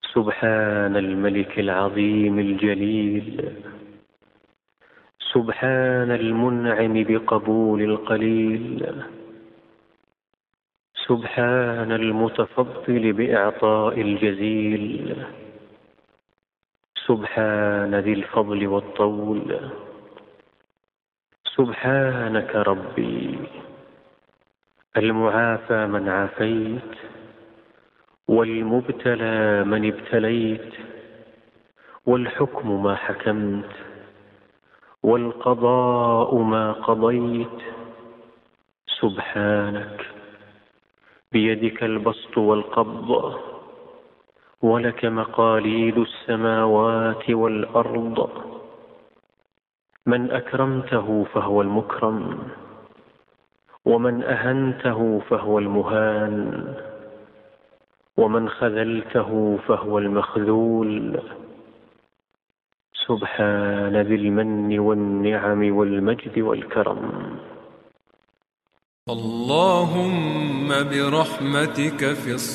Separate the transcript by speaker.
Speaker 1: سبحان الملك العظيم الجليل. سبحان المنعم بقبول القليل. سبحان المتفضل بإعطاء الجزيل. سبحان ذي الفضل والطول. سبحانك ربي، المعافى من عافيت، والمبتلى من ابتليت، والحكم ما حكمت، والقضاء ما قضيت. سبحانك، بيدك البسط والقبض، ولك مقاليد السماوات والأرض. من أكرمته فهو المكرم، ومن أهنته فهو المهان، ومن خذلته فهو المخذول. سبحان ذي المن والنعم والمجد والكرم.
Speaker 2: اللهم برحمتك في